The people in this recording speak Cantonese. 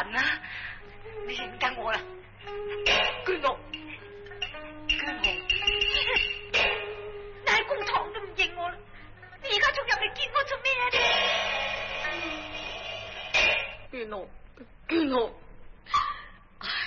啊！你認得我啦，娟娥，娟娥，你喺公堂都唔認我啦，你而家仲入嚟見我做咩啊？娟娥，娟娥。